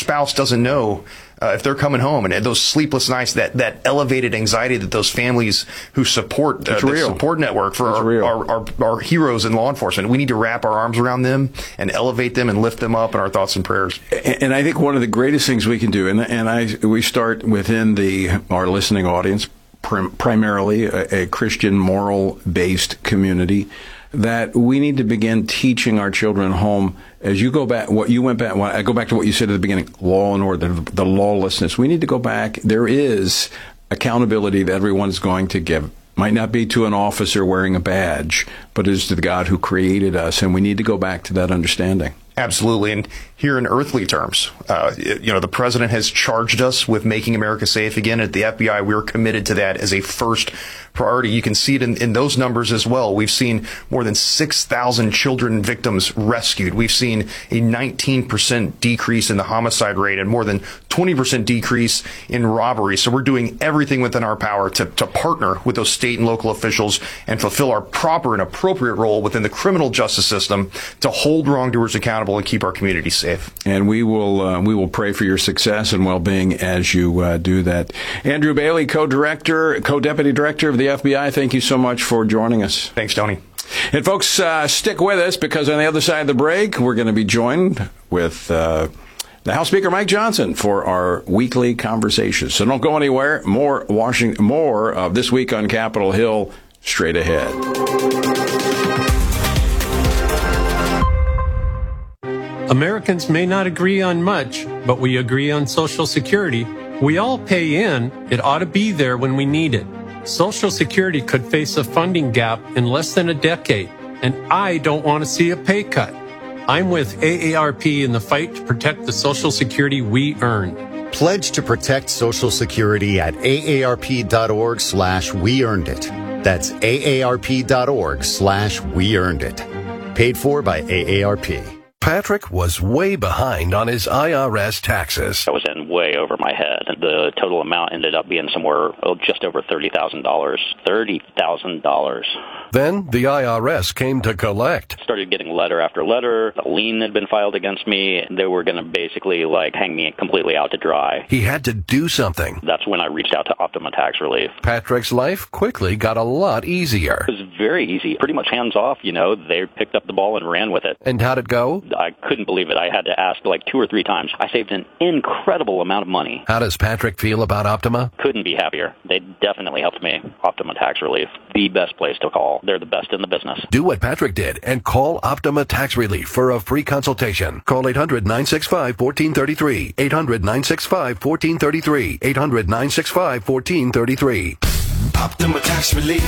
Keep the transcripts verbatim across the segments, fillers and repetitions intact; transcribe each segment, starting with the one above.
spouse doesn't know uh, if they're coming home, and those sleepless nights, that, that elevated anxiety that those families who support uh, the support network for our, our, our, our heroes in law enforcement, we need to wrap our arms around them and elevate them and lift them up in our thoughts and prayers. And, and I think one of the greatest things we can do, and, and I we start within the our listening audience, prim, primarily a, a Christian moral-based community, that we need to begin teaching our children at home. As you go back, what you went back, well, I go back to what you said at the beginning, law and order, the, the lawlessness. We need to go back. There is accountability that everyone's going to give. Might not be to an officer wearing a badge, but it is to the God who created us, and we need to go back to that understanding. Absolutely. And here in earthly terms, uh, you know, the president has charged us with making America safe again. At the F B I, we're committed to that as a first priority. You can see it in, in those numbers as well. We've seen more than six thousand children victims rescued. We've seen a nineteen percent decrease in the homicide rate and more than twenty percent decrease in robbery. So we're doing everything within our power to, to partner with those state and local officials and fulfill our proper and appropriate role within the criminal justice system to hold wrongdoers accountable and keep our community safe. And we will uh, we will pray for your success and well-being as you uh, do that. Andrew Bailey, co-director, co-deputy director of the F B I, thank you so much for joining us. Thanks, Tony. And folks, uh, stick with us, because on the other side of the break, we're going to be joined with uh, the House Speaker Mike Johnson for our weekly conversations. So don't go anywhere. More Washington, more of This Week on Capitol Hill straight ahead. Americans may not agree on much, but we agree on Social Security. We all pay in. It ought to be there when we need it. Social Security could face a funding gap in less than a decade, and I don't want to see a pay cut. I'm with A A R P in the fight to protect the Social Security we earn. Pledge to protect Social Security at aarp.org slash we earned it. That's aarp.org slash we earned it. Paid for by A A R P. Patrick was way behind on his I R S taxes. I was in way over my head. The total amount ended up being somewhere oh, just over thirty thousand dollars. thirty thousand dollars. Then the I R S came to collect. Started getting letter after letter. A lien had been filed against me. They were going to basically like hang me completely out to dry. He had to do something. That's when I reached out to Optima Tax Relief. Patrick's life quickly got a lot easier. It was very easy. Pretty much hands off, you know. They picked up the ball and ran with it. And how'd it go? I couldn't believe it. I had to ask like two or three times. I saved an incredible amount of money. How does Patrick feel about Optima? Couldn't be happier. They definitely helped me. Optima Tax Relief, the best place to call. They're the best in the business. Do what Patrick did and call Optima Tax Relief for a free consultation. Call eight hundred, nine six five, one four three three. eight hundred, nine six five, one four three three. eight hundred, nine six five, one four three three. Optima Tax Relief.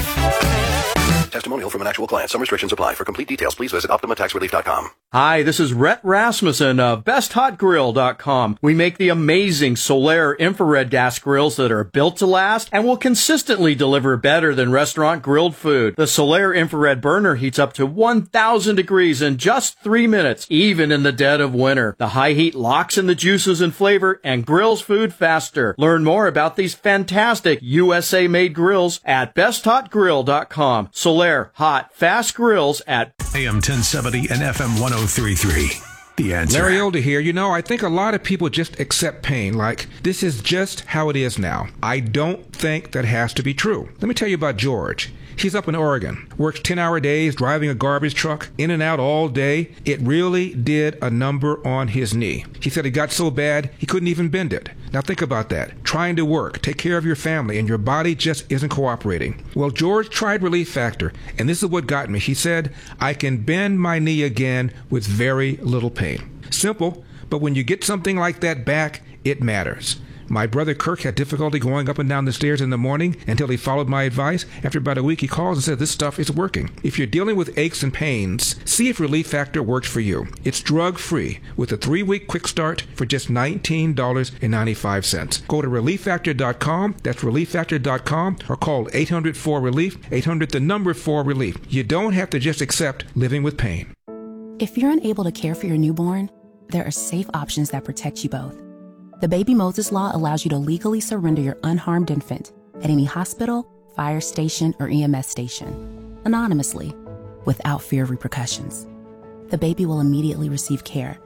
Testimonial from an actual client. Some restrictions apply. For complete details, please visit optima tax relief dot com. Hi, this is Rhett Rasmussen of best hot grill dot com. We make the amazing Solaire infrared gas grills that are built to last and will consistently deliver better than restaurant grilled food. The Solaire infrared burner heats up to one thousand degrees in just three minutes, even in the dead of winter. The high heat locks in the juices and flavor and grills food faster. Learn more about these fantastic U S A-made grills at best hot grill dot com. Solaire hot, fast grills at A M ten seventy and F M one oh three point three. The Answer. Larry Older here. You know, I think a lot of people just accept pain like this is just how it is now. I don't think that has to be true. Let me tell you about George. He's up in Oregon, works ten-hour days, driving a garbage truck, in and out all day. It really did a number on his knee. He said it got so bad, he couldn't even bend it. Now think about that. Trying to work, take care of your family, and your body just isn't cooperating. Well, George tried Relief Factor, and this is what got me. He said, I can bend my knee again with very little pain. Simple, but when you get something like that back, it matters. My brother Kirk had difficulty going up and down the stairs in the morning until he followed my advice. After about a week, he calls and says this stuff is working. If you're dealing with aches and pains, see if Relief Factor works for you. It's drug-free with a three-week quick start for just nineteen dollars and ninety-five cents. Go to relief factor dot com, that's relief factor dot com, or call eight hundred four relief, eight hundred the number four relief. You don't have to just accept living with pain. If you're unable to care for your newborn, there are safe options that protect you both. The Baby Moses Law allows you to legally surrender your unharmed infant at any hospital, fire station, or E M S station, anonymously, without fear of repercussions. The baby will immediately receive care.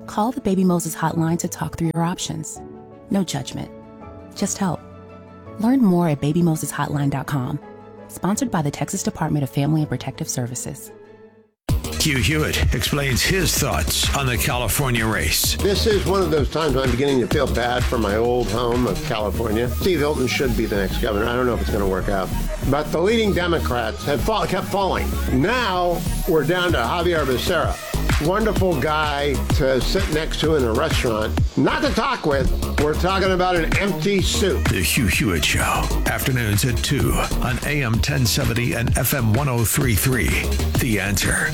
Call the Baby Moses hotline to talk through your options. No judgment, just help. Learn more at baby moses hotline dot com. Sponsored by the Texas Department of Family and Protective Services. Hugh Hewitt explains his thoughts on the California race. This is one of those times I'm beginning to feel bad for my old home of California. Steve Hilton should be the next governor. I don't know if it's going to work out. But the leading Democrats have fall, kept falling. Now we're down to Javier Becerra. Wonderful guy to sit next to in a restaurant. Not to talk with. We're talking about an empty soup. The Hugh Hewitt Show. Afternoons at two on A M ten seventy and F M one oh three point three. The Answer.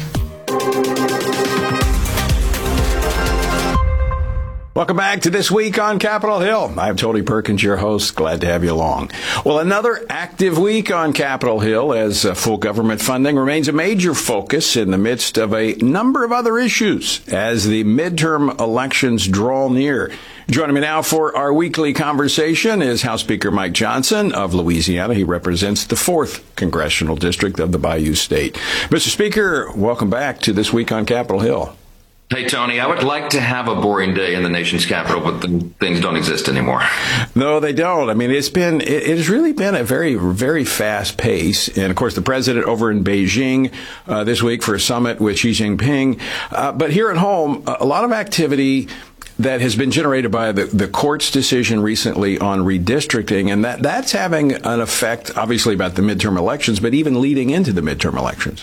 Welcome back to This Week on Capitol Hill. I'm Tony Perkins, your host. Glad to have you along. Well, another active week on Capitol Hill as uh, full government funding remains a major focus in the midst of a number of other issues as the midterm elections draw near. Joining me now for our weekly conversation is House Speaker Mike Johnson of Louisiana. He represents the fourth Congressional District of the Bayou State. Mister Speaker, welcome back to This Week on Capitol Hill. Hey, Tony, I would like to have a boring day in the nation's capital, but the things don't exist anymore. No, they don't. I mean, it's been, it, it has really been a very, very fast pace. And of course, the president over in Beijing uh, this week for a summit with Xi Jinping. Uh, but here at home, a lot of activity that has been generated by the, the court's decision recently on redistricting. And that, that's having an effect, obviously, about the midterm elections, but even leading into the midterm elections.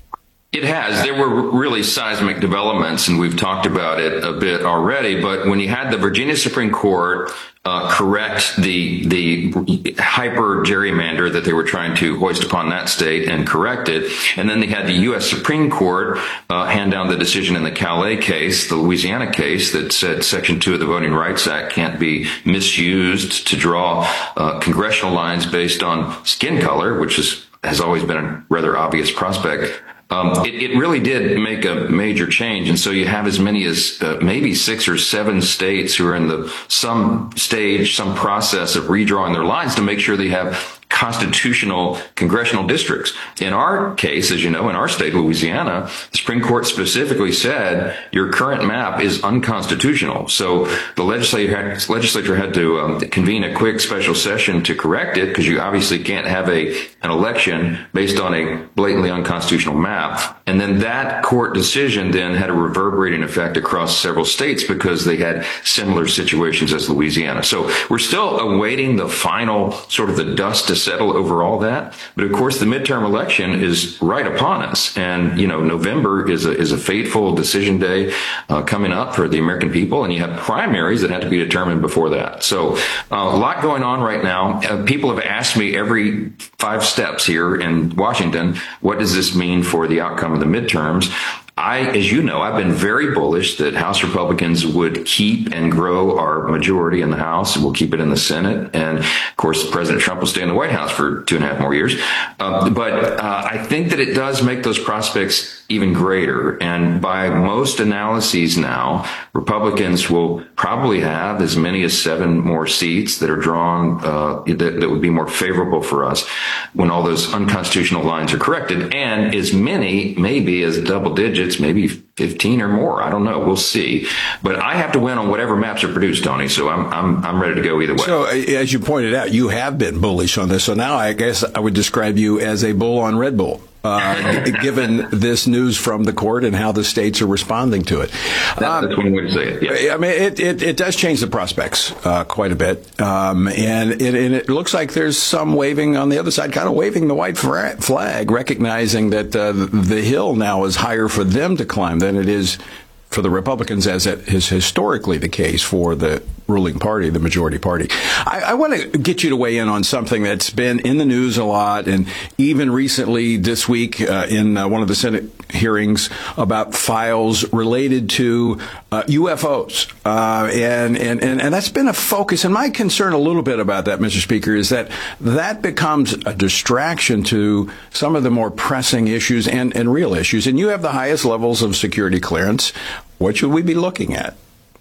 It has. There were really seismic developments, and we've talked about it a bit already. But when you had the Virginia Supreme Court uh, correct the the hyper gerrymander that they were trying to hoist upon that state and correct it, and then they had the U S Supreme Court uh, hand down the decision in the Calais case, the Louisiana case, that said Section two of the Voting Rights Act can't be misused to draw uh, congressional lines based on skin color, which is, has always been a rather obvious prospect. Um, it, it really did make a major change. And so you have as many as uh, maybe six or seven states who are in the some stage, some process of redrawing their lines to make sure they have constitutional congressional districts. In our case, as you know, in our state, Louisiana, the Supreme Court specifically said your current map is unconstitutional. So the legislature had, legislature had to um, convene a quick special session to correct it, because you obviously can't have a an election based on a blatantly unconstitutional map. And then that court decision then had a reverberating effect across several states because they had similar situations as Louisiana. So we're still awaiting the final sort of the dust to settle over all that. But of course, the midterm election is right upon us. And, you know, November is a, is a fateful decision day uh, coming up for the American people. And you have primaries that have to be determined before that. So uh, a lot going on right now. Uh, people have asked me every five steps here in Washington, what does this mean for the outcome of the midterms? I, as you know, I've been very bullish that House Republicans would keep and grow our majority in the House. We'll keep it in the Senate. And, of course, President Trump will stay in the White House for two and a half more years. Uh, but uh, I think that it does make those prospects even greater. And by most analyses now, Republicans will probably have as many as seven more seats that are drawn uh, that, that would be more favorable for us when all those unconstitutional lines are corrected, and as many, maybe as double digits, maybe fifteen or more. I don't know. We'll see. But I have to win on whatever maps are produced, Tony. So I'm I'm I'm ready to go either way. So as you pointed out, you have been bullish on this. So now I guess I would describe you as a bull on Red Bull. Uh, given this news from the court and how the states are responding to it. Um, That's one way to say it. Yeah. I mean, it, it, it does change the prospects uh, quite a bit. Um, and, it, and it looks like there's some waving on the other side, kind of waving the white flag, recognizing that uh, the hill now is higher for them to climb than it is for the Republicans, as it is historically the case for the ruling party, the majority party. I, I want to get you to weigh in on something that's been in the news a lot, and even recently this week uh, in uh, one of the Senate hearings about files related to uh, U F Os. Uh, and, and, and, and that's been a focus. And my concern a little bit about that, Mister Speaker, is that that becomes a distraction to some of the more pressing issues and, and real issues. And you have the highest levels of security clearance. What should we be looking at?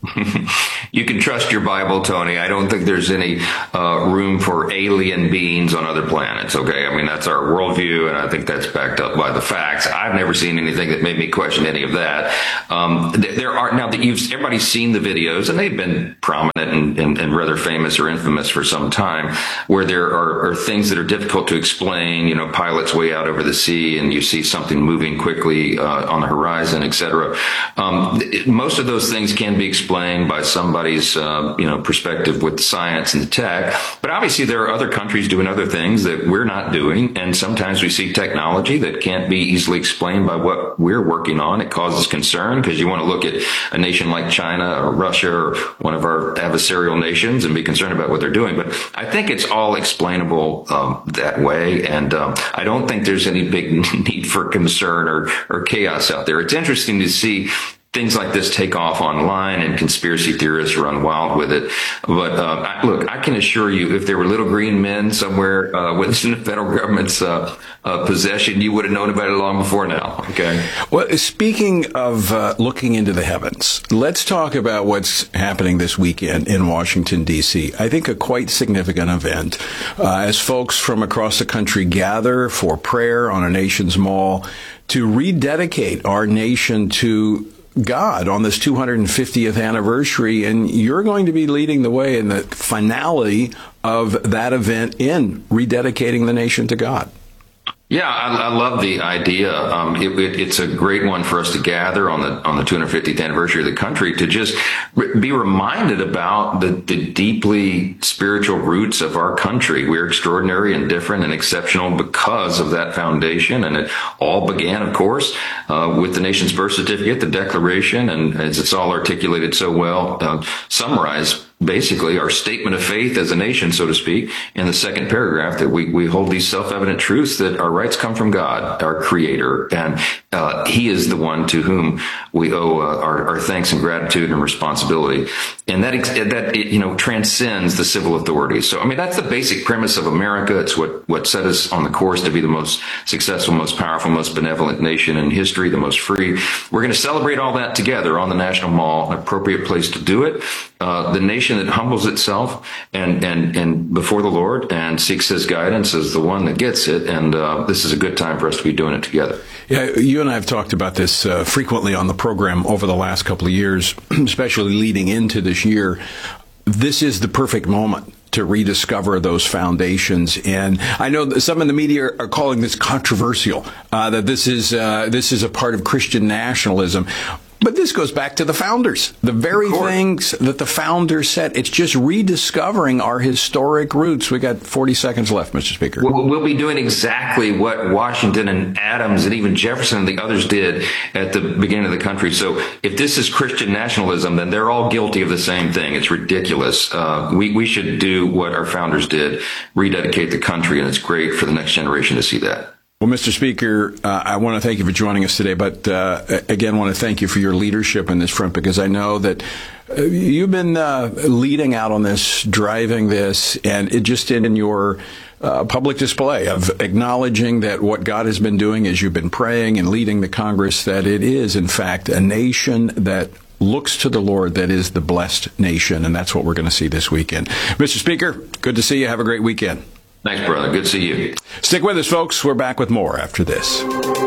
You can trust your Bible, Tony. I don't think there's any uh, room for alien beings on other planets, okay? I mean, that's our worldview, and I think that's backed up by the facts. I've never seen anything that made me question any of that. Um, there are, now that you've, everybody's seen the videos, and they've been prominent and, and, and rather famous or infamous for some time, where there are, are things that are difficult to explain, you know, pilots way out over the sea, and you see something moving quickly uh, on the horizon, et cetera. Um, most of those things can be explained by somebody's, uh, you know, perspective with science and the tech. But obviously there are other countries doing other things that we're not doing. And sometimes we see technology that can't be easily explained by what we're working on. It causes concern because you want to look at a nation like China or Russia or one of our adversarial nations and be concerned about what they're doing. But I think it's all explainable um, that way. And um, I don't think there's any big need for concern or, or chaos out there. It's interesting to see things like this take off online and conspiracy theorists run wild with it. But uh, I, look, I can assure you, if there were little green men somewhere uh, within the federal government's uh, uh, possession, you would have known about it long before now. Okay. Well, speaking of uh, looking into the heavens, let's talk about what's happening this weekend in Washington, D C. I think a quite significant event uh, as folks from across the country gather for prayer on our nation's mall to rededicate our nation to God on this two hundred fiftieth anniversary, and you're going to be leading the way in the finality of that event in rededicating the nation to God. Yeah, I, I love the idea. Um, it, it, it's a great one for us to gather on the on the two hundred fiftieth anniversary of the country to just re- be reminded about the, the deeply spiritual roots of our country. We're extraordinary and different and exceptional because of that foundation. And it all began, of course, uh, with the nation's birth certificate, the Declaration, and as it's all articulated so well, uh, summarized basically our statement of faith as a nation, so to speak, in the second paragraph, that we, we hold these self-evident truths that our rights come from God, our creator, and uh, he is the one to whom we owe uh, our, our thanks and gratitude and responsibility. And that, that you know, transcends the civil authorities. So, I mean, that's the basic premise of America. It's what, what set us on the course to be the most successful, most powerful, most benevolent nation in history, the most free. We're going to celebrate all that together on the National Mall, an appropriate place to do it. Uh, the nation that humbles itself and, and, and before the Lord and seeks his guidance is the one that gets it. And uh, this is a good time for us to be doing it together. Yeah, you and I have talked about this uh, frequently on the program over the last couple of years, especially leading into this year. This is the perfect moment to rediscover those foundations. And I know that some in the media are calling this controversial, uh, that this is uh, this is a part of Christian nationalism. But this goes back to the founders, the very things that the founders said. It's just rediscovering our historic roots. We got forty seconds left, Mister Speaker. We'll, we'll be doing exactly what Washington and Adams and even Jefferson and the others did at the beginning of the country. So if this is Christian nationalism, then they're all guilty of the same thing. It's ridiculous. Uh, we, we should do what our founders did, rededicate the country, and it's great for the next generation to see that. Well, Mister Speaker, uh, I want to thank you for joining us today, but uh, again, want to thank you for your leadership in this front, because I know that uh, you've been uh, leading out on this, driving this, and it just in your uh, public display of acknowledging that what God has been doing as you've been praying and leading the Congress, that it is, in fact, a nation that looks to the Lord, that is the blessed nation, and that's what we're going to see this weekend. Mister Speaker, good to see you. Have a great weekend. Thanks, brother. Good to see you. Stick with us, folks. We're back with more after this.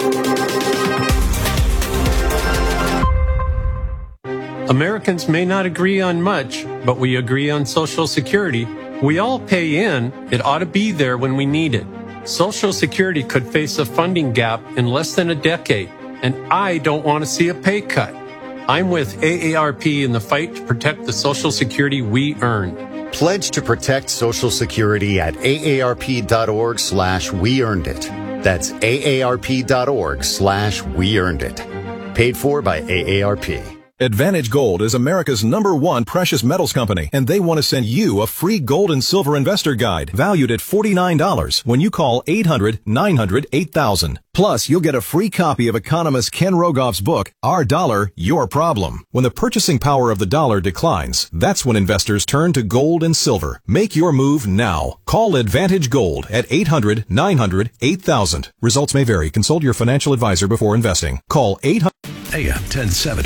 Americans may not agree on much, but we agree on Social Security. We all pay in. It ought to be there when we need it. Social Security could face a funding gap in less than a decade, and I don't want to see a pay cut. I'm with A A R P in the fight to protect the Social Security we earned. Pledge to protect Social Security at aarp.org slash we earned it. That's aarp.org slash we earned it. Paid for by A A R P. Advantage Gold is America's number one precious metals company, and they want to send you a free gold and silver investor guide valued at forty-nine dollars when you call eight hundred, nine hundred, eight thousand. Plus, you'll get a free copy of economist Ken Rogoff's book, Our Dollar, Your Problem. When the purchasing power of the dollar declines, that's when investors turn to gold and silver. Make your move now. Call Advantage Gold at eight hundred, nine hundred, eight thousand. Results may vary. Consult your financial advisor before investing. Call eight hundred. A M ten seventy.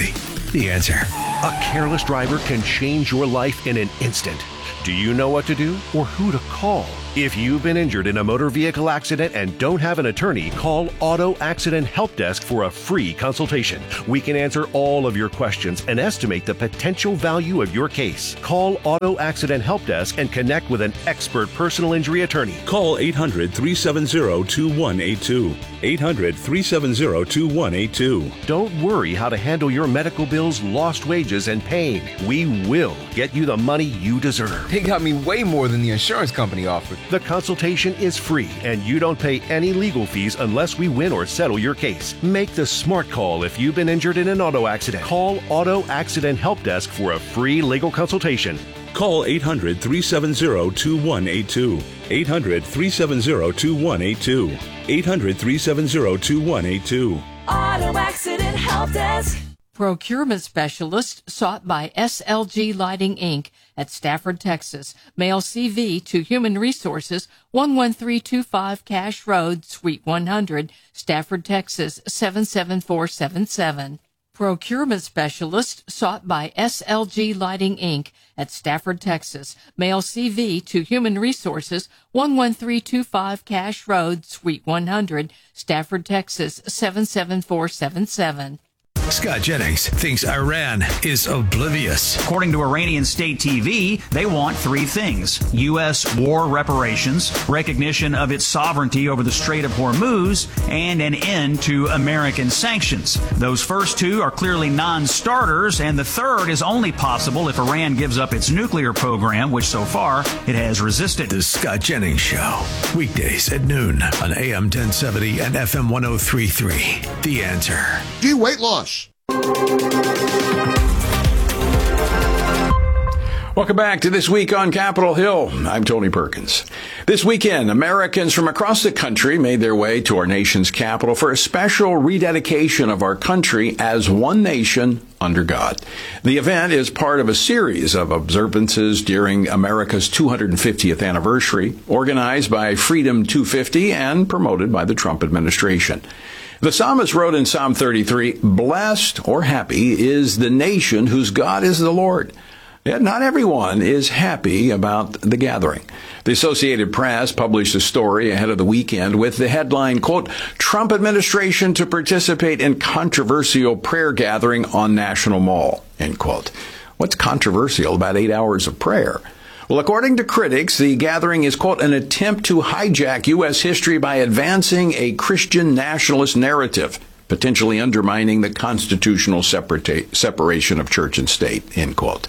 The Answer. A careless driver can change your life in an instant. Do you know what to do or who to call? If you've been injured in a motor vehicle accident and don't have an attorney, call Auto Accident Help Desk for a free consultation. We can answer all of your questions and estimate the potential value of your case. Call Auto Accident Help Desk and connect with an expert personal injury attorney. Call eight hundred, three seven zero, two one eight two. eight hundred, three seven zero, two one eight two. Don't worry how to handle your medical bills, lost wages, and pain. We will get you the money you deserve. They got me way more than the insurance company offered. The consultation is free, and you don't pay any legal fees unless we win or settle your case. Make the smart call if you've been injured in an auto accident. Call Auto Accident Help Desk for a free legal consultation. Call eight hundred, three seven zero, two one eight two. eight hundred, three seven zero, two one eight two. eight hundred, three seven zero, two one eight two. Auto Accident Help Desk. Procurement specialist sought by S L G Lighting, Incorporated at Stafford, Texas. Mail C V to Human Resources, one one three two five Cash Road, Suite one hundred, Stafford, Texas, seven seven four seven seven. Procurement specialist sought by S L G Lighting, Incorporated at Stafford, Texas. Mail C V to Human Resources, one one three two five Cash Road, Suite one hundred, Stafford, Texas, seven seven four seven seven. Scott Jennings thinks Iran is oblivious. According to Iranian state T V, they want three things: U S war reparations, recognition of its sovereignty over the Strait of Hormuz, and an end to American sanctions. Those first two are clearly non-starters, and the third is only possible if Iran gives up its nuclear program, which so far it has resisted. The Scott Jennings Show, weekdays at noon on A M ten seventy and F M one oh three point three. The Answer. Do weight loss. Welcome back to This Week on Capitol Hill. I'm Tony Perkins. This weekend, Americans from across the country made their way to our nation's capital for a special rededication of our country as one nation under God. The event is part of a series of observances during America's two hundred fiftieth anniversary, organized by Freedom two fifty and promoted by the Trump administration. The psalmist wrote in Psalm thirty-three, "Blessed or happy is the nation whose God is the Lord." Yet not everyone is happy about the gathering. The Associated Press published a story ahead of the weekend with the headline, quote, "Trump administration to participate in controversial prayer gathering on National Mall," end quote. What's controversial about eight hours of prayer? Well, according to critics, the gathering is, quote, "an attempt to hijack U S history by advancing a Christian nationalist narrative, potentially undermining the constitutional separata- separation of church and state," end quote.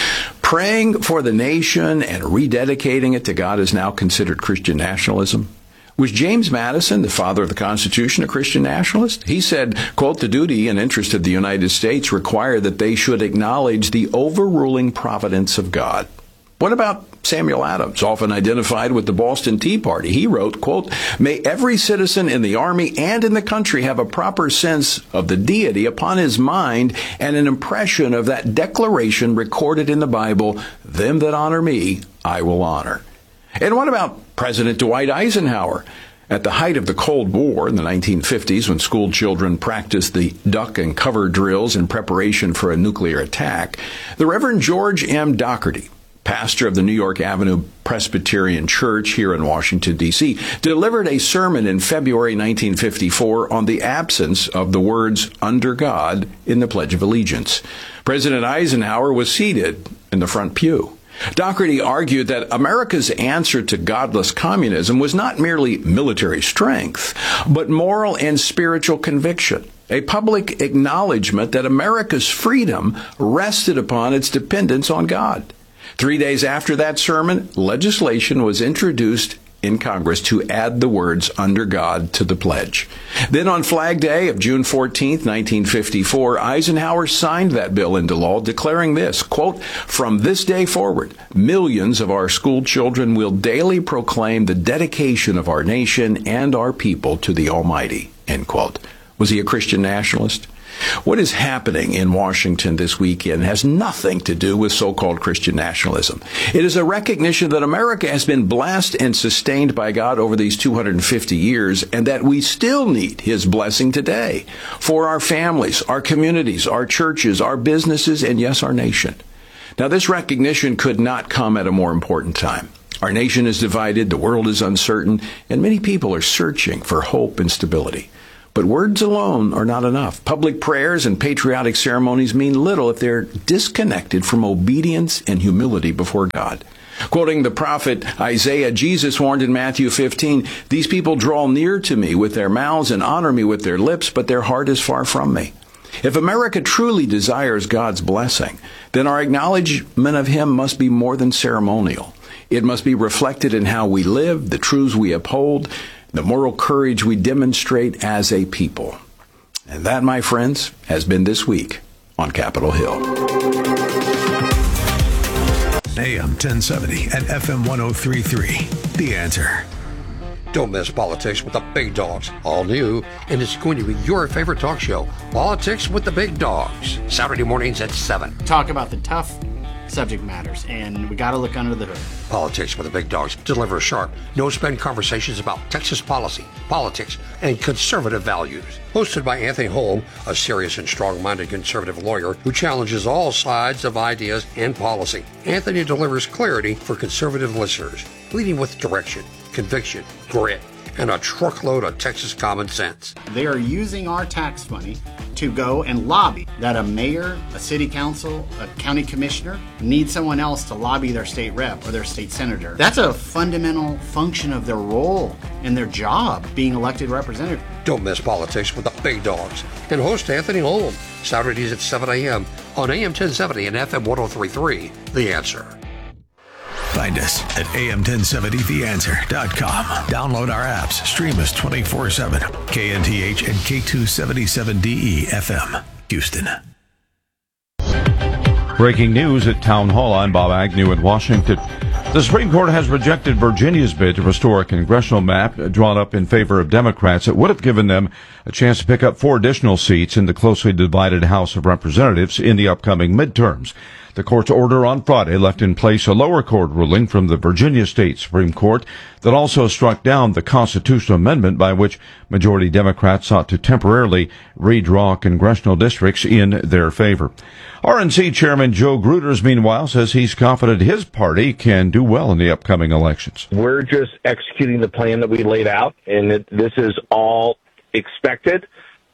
Praying for the nation and rededicating it to God is now considered Christian nationalism. Was James Madison, the father of the Constitution, a Christian nationalist? He said, quote, "The duty and interest of the United States require that they should acknowledge the overruling providence of God." What about Samuel Adams, often identified with the Boston Tea Party? He wrote, quote, "May every citizen in the army and in the country have a proper sense of the deity upon his mind and an impression of that declaration recorded in the Bible, 'Them that honor me, I will honor.'" And what about President Dwight Eisenhower? At the height of the Cold War in the nineteen fifties, when school children practiced the duck and cover drills in preparation for a nuclear attack, the Reverend George M. Doherty, pastor of the New York Avenue Presbyterian Church here in Washington, D C, delivered a sermon in February nineteen fifty-four on the absence of the words "under God" in the Pledge of Allegiance. President Eisenhower was seated in the front pew. Doherty argued that America's answer to godless communism was not merely military strength, but moral and spiritual conviction, a public acknowledgement that America's freedom rested upon its dependence on God. Three days after that sermon, legislation was introduced in Congress to add the words "under God" to the pledge. Then on Flag Day of June fourteenth, nineteen fifty-four, Eisenhower signed that bill into law, declaring this, quote, "From this day forward, millions of our school children will daily proclaim the dedication of our nation and our people to the Almighty," end quote. Was he a Christian nationalist? What is happening in Washington this weekend has nothing to do with so-called Christian nationalism. It is a recognition that America has been blessed and sustained by God over these two hundred fifty years, and that we still need His blessing today for our families, our communities, our churches, our businesses, and yes, our nation. Now, this recognition could not come at a more important time. Our nation is divided, the world is uncertain, and many people are searching for hope and stability. But words alone are not enough. Public prayers and patriotic ceremonies mean little if they're disconnected from obedience and humility before God. Quoting the prophet Isaiah, Jesus warned in Matthew fifteen, "These people draw near to me with their mouths and honor me with their lips, but their heart is far from me." If America truly desires God's blessing, then our acknowledgement of Him must be more than ceremonial. It must be reflected in how we live, the truths we uphold, the moral courage we demonstrate as a people. And that, my friends, has been this week on Capitol Hill. A M ten seventy and F M one oh three point three. The Answer. Don't miss Politics with the Big Dogs. All new, and it's going to be your favorite talk show, Politics with the Big Dogs. Saturday mornings at seven. Talk about the tough subject matters, and we got to look under the hood. Politics with the Big Dogs delivers sharp, no-spin conversations about Texas policy, politics, and conservative values. Hosted by Anthony Holm, a serious and strong-minded conservative lawyer who challenges all sides of ideas and policy. Anthony delivers clarity for conservative listeners, leading with direction, conviction, grit, and a truckload of Texas common sense. They are using our tax money to go and lobby that a mayor, a city council, a county commissioner needs someone else to lobby their state rep or their state senator. That's a fundamental function of their role and their job, being elected representative. Don't miss Politics with the Big Dogs and host Anthony Holm, Saturdays at seven a.m. on A M ten seventy and F M one oh three point three. The Answer. Find us at A M ten seventy the answer dot com. Download our apps. Stream us twenty-four seven. K N T H and K two seventy-seven D E F M, Houston. Breaking news at Town Hall. I'm Bob Agnew in Washington. The Supreme Court has rejected Virginia's bid to restore a congressional map drawn up in favor of Democrats. It would have given them a chance to pick up four additional seats in the closely divided House of Representatives in the upcoming midterms. The court's order on Friday left in place a lower court ruling from the Virginia State Supreme Court that also struck down the constitutional amendment by which majority Democrats sought to temporarily redraw congressional districts in their favor. R N C Chairman Joe Gruters, meanwhile, says he's confident his party can do well in the upcoming elections. We're just executing the plan that we laid out, and it, this is all expected.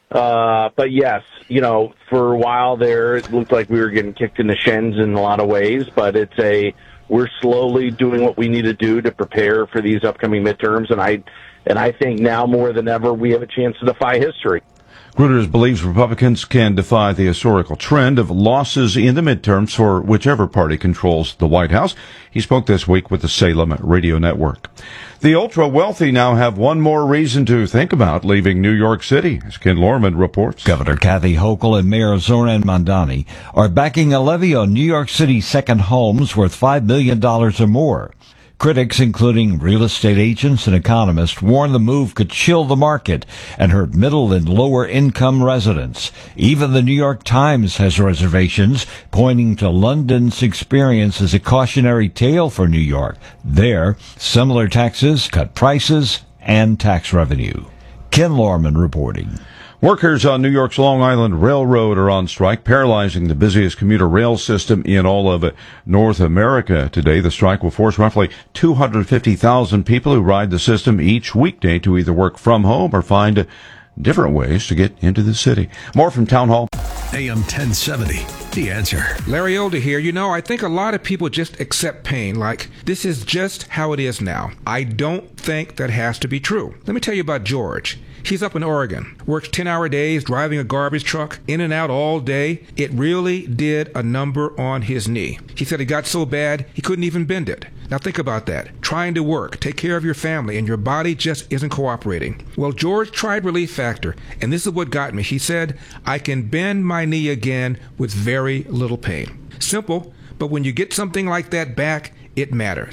Uh, but yes, you know, for a while there, it looked like we were getting kicked in the shins in a lot of ways, but it's a, we're slowly doing what we need to do to prepare for these upcoming midterms. And I, and I think now more than ever, we have a chance to defy history. Gruters believes Republicans can defy the historical trend of losses in the midterms for whichever party controls the White House. He spoke this week with the Salem Radio Network. The ultra-wealthy now have one more reason to think about leaving New York City, as Ken Lorman reports. Governor Kathy Hochul and Mayor Zoran Mandani are backing a levy on New York City's second homes worth five million dollars or more. Critics, including real estate agents and economists, warn the move could chill the market and hurt middle and lower income residents. Even the New York Times has reservations, pointing to London's experience as a cautionary tale for New York. There, similar taxes cut prices and tax revenue. Ken Lorman reporting. Workers on New York's Long Island Railroad are on strike, paralyzing the busiest commuter rail system in all of North America today. The strike will force roughly two hundred fifty thousand people who ride the system each weekday to either work from home or find different ways to get into the city. More from Town Hall. A M ten seventy, The Answer. Larry Older here. You know, I think a lot of people just accept pain, like, this is just how it is now. I don't think that has to be true. Let me tell you about George. He's up in Oregon, works ten-hour days, driving a garbage truck, in and out all day. It really did a number on his knee. He said it got so bad, he couldn't even bend it. Now think about that. Trying to work, take care of your family, and your body just isn't cooperating. Well, George tried Relief Factor, and this is what got me. He said, I can bend my knee again with very little pain. Simple, but when you get something like that back, it matters.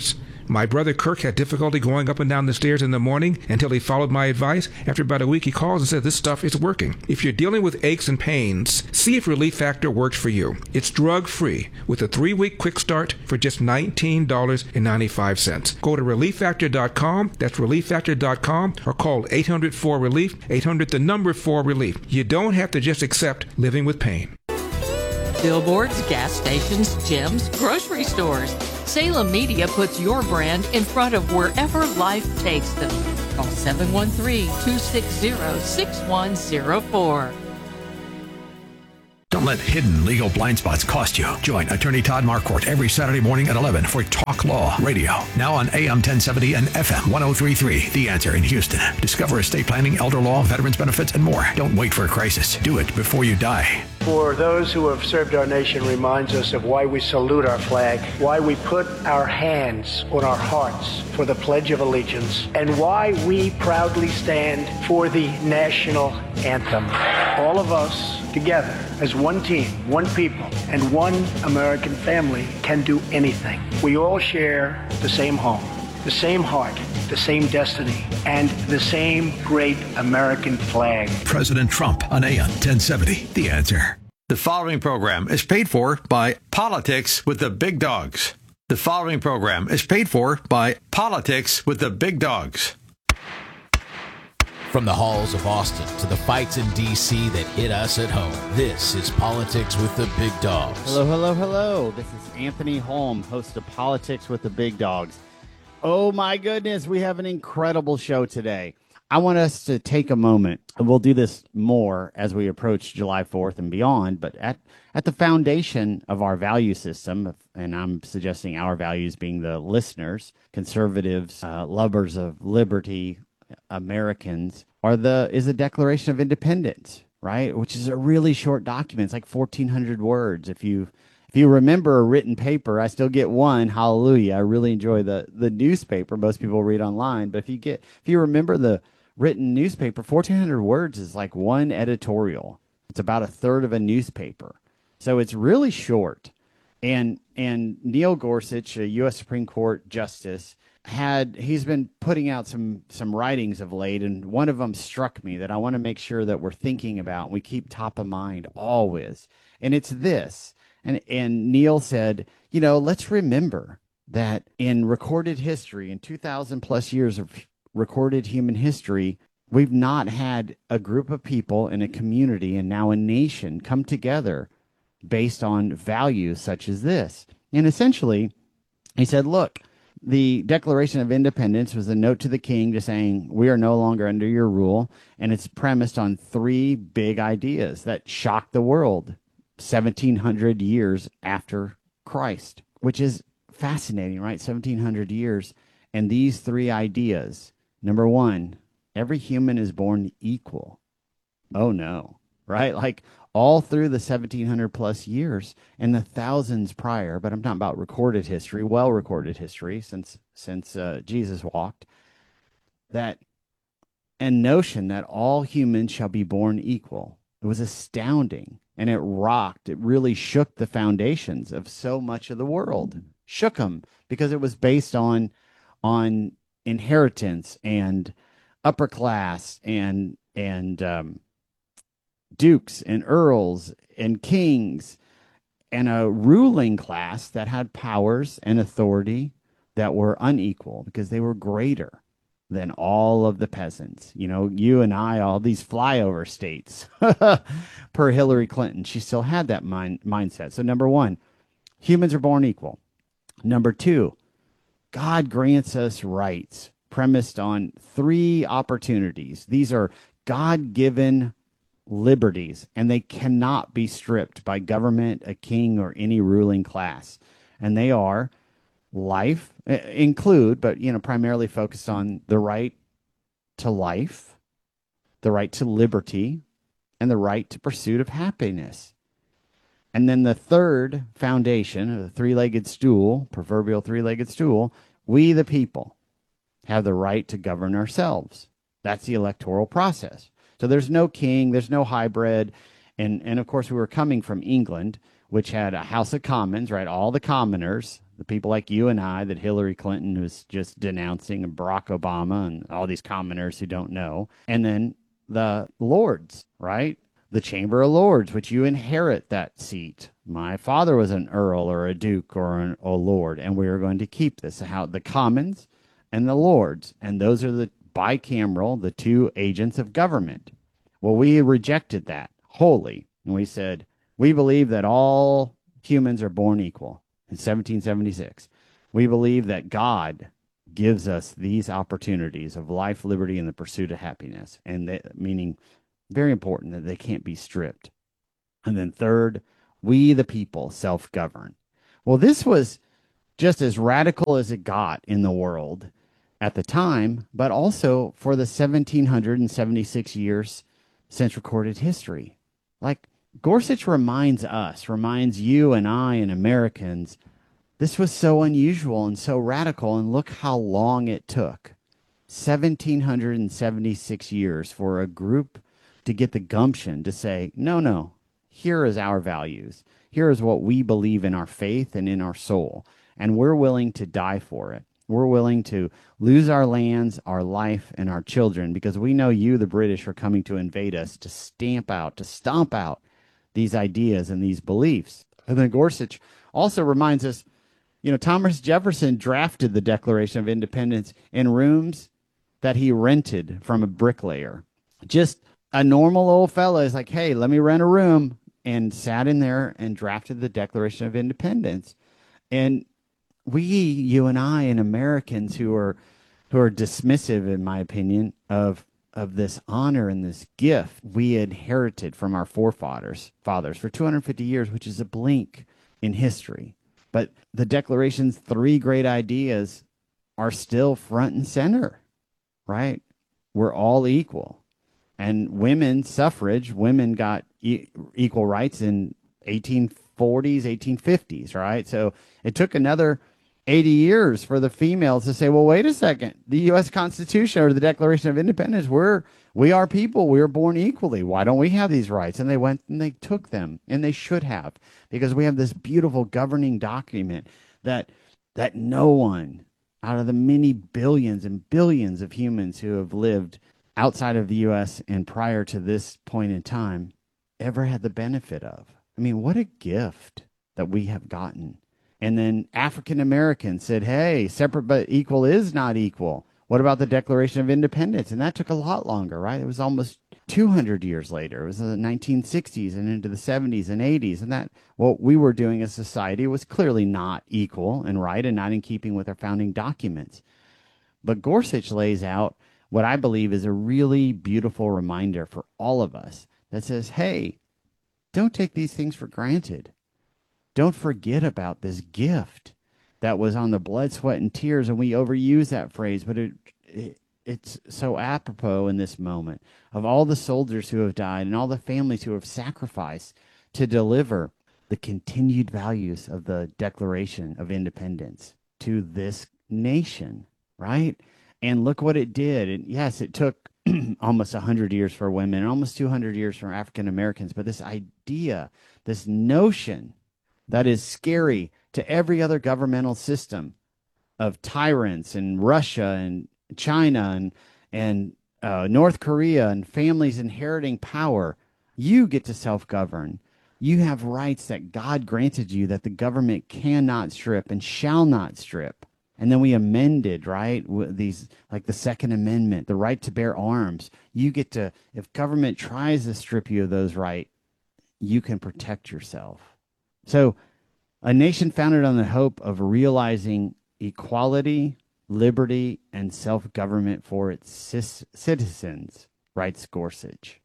My brother Kirk had difficulty going up and down the stairs in the morning until he followed my advice. After about a week, he calls and says this stuff is working. If you're dealing with aches and pains, see if Relief Factor works for you. It's drug-free with a three-week quick start for just nineteen dollars and ninety-five cents. Go to relief factor dot com. That's relief factor dot com, or call eight hundred four relief, eight hundred the number four relief. You don't have to just accept living with pain. Billboards, gas stations, gyms, grocery stores. Salem Media puts your brand in front of wherever life takes them. Call seven one three, two six zero, six one zero four. Don't let hidden legal blind spots cost you. Join attorney Todd Marquardt every Saturday morning at eleven for Talk Law Radio. Now on A M ten seventy and F M one oh three point three. The Answer in Houston. Discover estate planning, elder law, veterans benefits, and more. Don't wait for a crisis. Do it before you die. For those who have served our nation reminds us of why we salute our flag, why we put our hands on our hearts for the Pledge of Allegiance, and why we proudly stand for the national anthem. All of us together as one team, one people, and one American family can do anything. We all share the same home, the same heart, the same destiny, and the same great American flag. President Trump on A M ten seventy. The Answer. The following program is paid for by Politics with the Big Dogs. The following program is paid for by Politics with the Big Dogs. From the halls of Austin to the fights in D C that hit us at home, this is Politics with the Big Dogs. Hello, hello, hello. This is Anthony Holm, host of Politics with the Big Dogs. Oh my goodness, we have an incredible show today. I want us to take a moment, and we'll do this more as we approach July fourth and beyond, but at, at the foundation of our value system, and I'm suggesting our values being the listeners, conservatives, uh, lovers of liberty, Americans, are the is the Declaration of Independence, right? Which is a really short document. It's like fourteen hundred words. If you if you remember a written paper, I still get one. Hallelujah! I really enjoy the the newspaper. Most people read online, but if you get if you remember the written newspaper, fourteen hundred words is like one editorial. It's about a third of a newspaper, so it's really short. And and Neil Gorsuch, a U S Supreme Court justice, had he's been putting out some some writings of late, and one of them struck me that I want to make sure that we're thinking about, we keep top of mind always. And it's this. And and Neil said, you know, let's remember that in recorded history, in two thousand plus years of recorded human history, we've not had a group of people in a community and now a nation come together based on values such as this. And essentially, he said, look, the Declaration of Independence was a note to the king just saying, we are no longer under your rule. And it's premised on three big ideas that shocked the world seventeen hundred years after Christ, which is fascinating, right? seventeen hundred years. And these three ideas, number one, every human is born equal. Oh, no, right? Like all through the seventeen hundred plus years and the thousands prior, but I'm talking about recorded history, well-recorded history since since uh, Jesus walked, that a notion that all humans shall be born equal. It was astounding, and it rocked. It really shook the foundations of so much of the world, shook them, because it was based on on inheritance and upper class and and um, dukes and earls and kings and a ruling class that had powers and authority that were unequal because they were greater than all of the peasants. You know, you and I, all these flyover states per Hillary Clinton, she still had that mind, mindset. So number one, humans are born equal. Number two, God grants us rights premised on three opportunities. These are God-given liberties, and they cannot be stripped by government, a king, or any ruling class. And they are life, include, but you know, primarily focused on the right to life, the right to liberty, and the right to pursuit of happiness. And then the third foundation, the three-legged stool, proverbial three-legged stool, we the people have the right to govern ourselves. That's the electoral process. So there's no king, there's no hybrid. And, and of course, we were coming from England, which had a House of Commons, right? All the commoners, the people like you and I that Hillary Clinton was just denouncing, and Barack Obama and all these commoners who don't know. And then the lords, right? The Chamber of Lords, which you inherit that seat. My father was an earl or a duke or an, a lord, and we are going to keep this. How the commons and the lords, and those are the bicameral, the two agents of government. Well, we rejected that wholly, and we said, we believe that all humans are born equal. In seventeen seventy-six, we believe that God gives us these opportunities of life, liberty, and the pursuit of happiness, and that, meaning very important that they can't be stripped. And then third, we the people self-govern. Well, this was just as radical as it got in the world at the time, but also for the one thousand seven hundred seventy-six years since recorded history. Like, Gorsuch reminds us, reminds you and I and Americans, this was so unusual and so radical, and look how long it took. one thousand seven hundred seventy-six years for a group to get the gumption to say, no, no, here is our values. Here is what we believe in our faith and in our soul, and we're willing to die for it. We're willing to lose our lands, our life, and our children, because we know you, the British, are coming to invade us, to stamp out, to stomp out these ideas and these beliefs. And then Gorsuch also reminds us, you know, Thomas Jefferson drafted the Declaration of Independence in rooms that he rented from a bricklayer. Just a normal old fella is like, hey, let me rent a room, and sat in there and drafted the Declaration of Independence. And we, you and I, and Americans who are who are dismissive, in my opinion, of of this honor and this gift we inherited from our forefathers fathers for two hundred fifty years, which is a blink in history. But the Declaration's three great ideas are still front and center, right? We're all equal. And women's suffrage, women got e- equal rights in eighteen forties, eighteen fifties, right? So it took another eighty years for the females to say, well, wait a second, the U S Constitution or the Declaration of Independence, we're, we are people, we are born equally. Why don't we have these rights? And they went and they took them, and they should have, because we have this beautiful governing document that, that no one out of the many billions and billions of humans who have lived outside of the U S and prior to this point in time ever had the benefit of. I mean, what a gift that we have gotten. And then African Americans said, hey, separate but equal is not equal. What about the Declaration of Independence? And that took a lot longer, right? It was almost two hundred years later. It was the nineteen sixties and into the seventies and eighties. And that, what we were doing as a society was clearly not equal and right, and not in keeping with our founding documents. But Gorsuch lays out what I believe is a really beautiful reminder for all of us that says, hey, don't take these things for granted. Don't forget about this gift that was on the blood, sweat, and tears. And we overuse that phrase, but it, it it's so apropos in this moment of all the soldiers who have died and all the families who have sacrificed to deliver the continued values of the Declaration of Independence to this nation, right? And look what it did. And yes, it took almost one hundred years for women and almost two hundred years for African Americans. But this idea, this notion that is scary to every other governmental system of tyrants and Russia and China and, and uh, North Korea and families inheriting power, you get to self-govern. You have rights that God granted you that the government cannot strip and shall not strip. And then we amended, right? These, like the Second Amendment, the right to bear arms. You get to, if government tries to strip you of those rights, you can protect yourself. So a nation founded on the hope of realizing equality, liberty, and self-government for its cis- citizens, writes Gorsuch.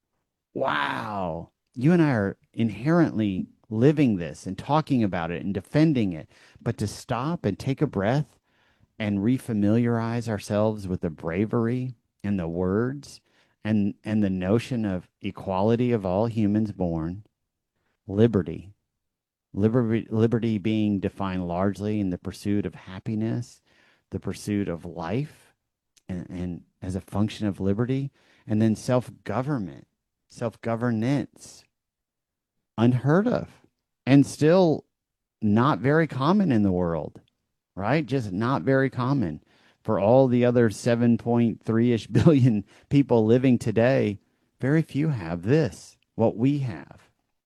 Wow. You and I are inherently living this and talking about it and defending it, but to stop and take a breath and refamiliarize ourselves with the bravery and the words and, and the notion of equality of all humans born, liberty, liberty, liberty being defined largely in the pursuit of happiness, the pursuit of life, and, and as a function of liberty, and then self-government, self-governance, unheard of, and still not very common in the world, right? Just not very common. For all the other seven point three-ish billion people living today, very few have this, what we have.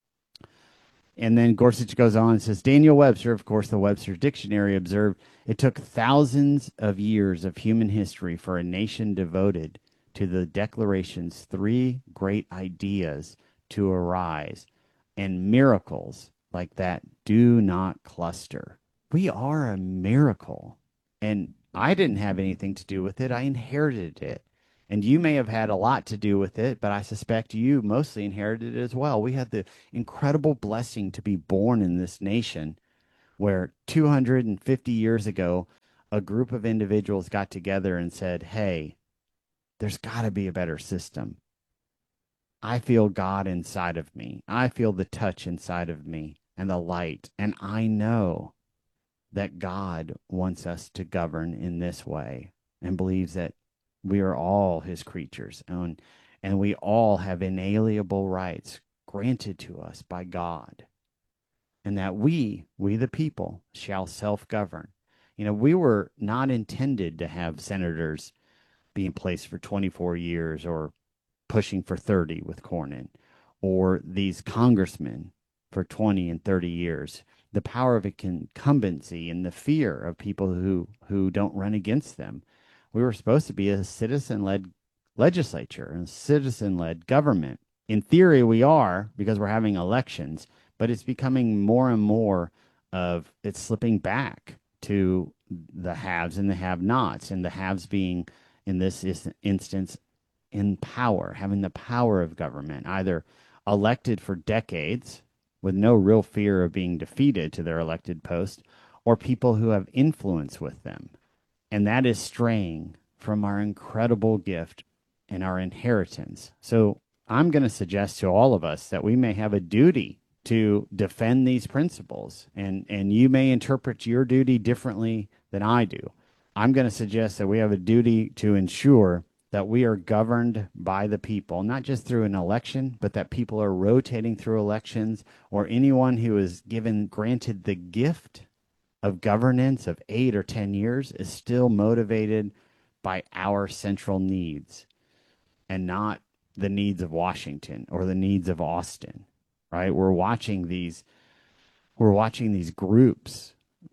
And then Gorsuch goes on and says, Daniel Webster, of course, the Webster Dictionary, observed it took thousands of years of human history for a nation devoted to the Declaration's three great ideas to arise, and miracles like that do not cluster. We are a miracle, and I didn't have anything to do with it. I inherited it. And you may have had a lot to do with it, but I suspect you mostly inherited it as well. We had the incredible blessing to be born in this nation where two hundred fifty years ago, a group of individuals got together and said, hey, there's got to be a better system. I feel God inside of me. I feel the touch inside of me and the light. And I know that God wants us to govern in this way and believes that we are all his creatures, and, and we all have inalienable rights granted to us by God, and that we, we the people, shall self-govern. You know, we were not intended to have senators be in place for twenty-four years or pushing for thirty with Cornyn, or these congressmen for twenty and thirty years. The power of incumbency and the fear of people who, who don't run against them. We were supposed to be a citizen-led legislature and citizen-led government. In theory, we are, because we're having elections, but it's becoming more and more of it's slipping back to the haves and the have-nots, and the haves being, in this instance, in power, having the power of government, either elected for decades with no real fear of being defeated to their elected post, or people who have influence with them. And that is straying from our incredible gift and our inheritance. So I'm going to suggest to all of us that we may have a duty to defend these principles. And, and you may interpret your duty differently than I do. I'm going to suggest that we have a duty to ensure that we are governed by the people, not just through an election, but that people are rotating through elections, or anyone who is given, granted the gift of governance of eight or ten years is still motivated by our central needs and not the needs of Washington or the needs of Austin, right? We're watching these, we're watching these groups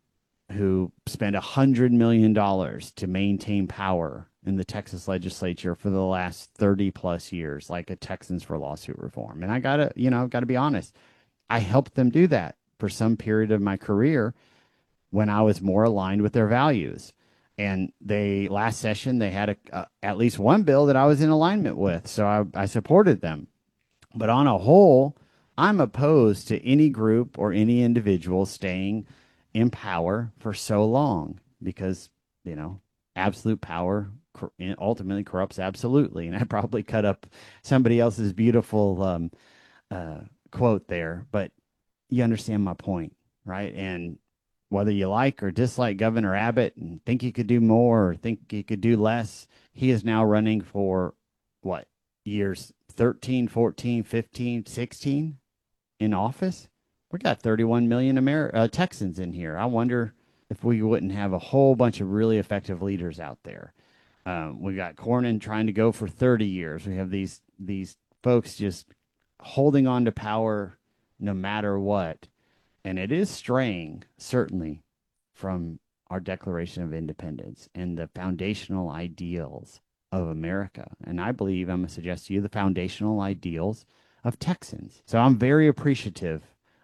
who spend a hundred million dollars to maintain power in the Texas legislature for the last thirty plus years, like a Texans for Lawsuit Reform. And I gotta, you know, I've got to be honest. I helped them do that for some period of my career when I was more aligned with their values. And they, last session, they had a, uh, at least one bill that I was in alignment with. So I, I supported them. But on a whole, I'm opposed to any group or any individual staying in power for so long, because, you know, absolute power ultimately corrupts absolutely. And I probably cut up somebody else's beautiful um, uh, quote there, but you understand my point, right? And whether you like or dislike Governor Abbott and think he could do more or think he could do less, he is now running for, what, years thirteen, fourteen, fifteen, sixteen in office? We got thirty-one million Amer- uh, Texans in here. I wonder if we wouldn't have a whole bunch of really effective leaders out there. Um, we got Cornyn trying to go for thirty years. We have these these folks just holding on to power no matter what. And it is straying, certainly, from our Declaration of Independence and the foundational ideals of America. And I believe, I'm going to suggest to you, the foundational ideals of Texans. So I'm very appreciative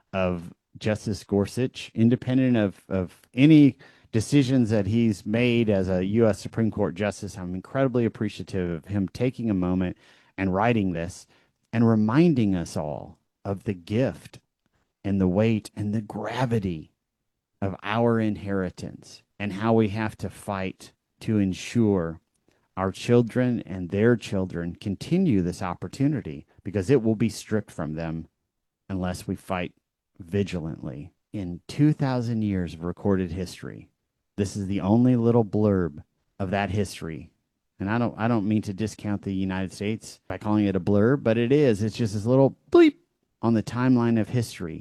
of Justice Gorsuch, independent of, of any decisions that he's made as a U S Supreme Court justice. I'm incredibly appreciative of him taking a moment and writing this and reminding us all of the gift and the weight and the gravity of our inheritance and how we have to fight to ensure our children and their children continue this opportunity, because it will be stripped from them unless we fight vigilantly. In two thousand years of recorded history, this is the only little blurb of that history. And I don't I don't mean to discount the United States by calling it a blurb, but it is. It's just this little bleep on the timeline of history.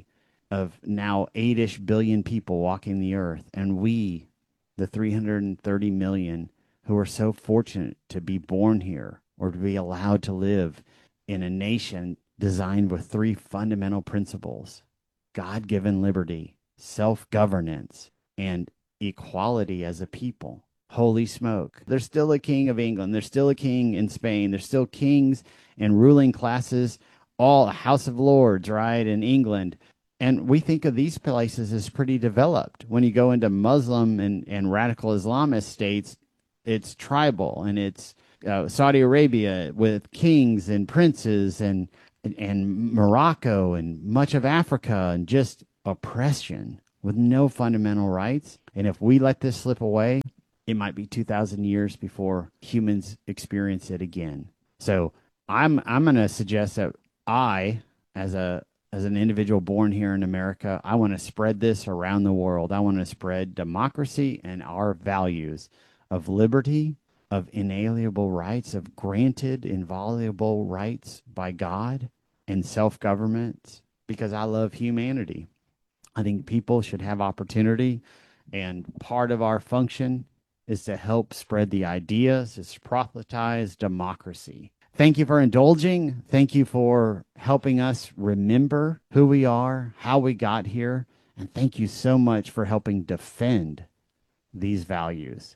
of now eight-ish billion people walking the earth, and we, the three hundred thirty million who are so fortunate to be born here or to be allowed to live in a nation designed with three fundamental principles: God-given liberty, self-governance, and equality as a people. Holy smoke. There's still a king of England. There's still a king in Spain. There's still kings and ruling classes, all a House of Lords, right, in England. And we think of these places as pretty developed. When you go into Muslim and, and radical Islamist states, it's tribal, and it's uh, Saudi Arabia with kings and princes, and, and and Morocco and much of Africa, and just oppression with no fundamental rights. And if we let this slip away, it might be two thousand years before humans experience it again. So I'm I'm going to suggest that I, as a as an individual born here in America, I want to spread this around the world. I want to spread democracy and our values of liberty, of inalienable rights, of granted inviolable rights by God, and self-government, because I love humanity. I think people should have opportunity, and part of our function is to help spread the ideas, is to proselytize democracy. Thank you for indulging. Thank you for helping us remember who we are, how we got here, and thank you so much for helping defend these values.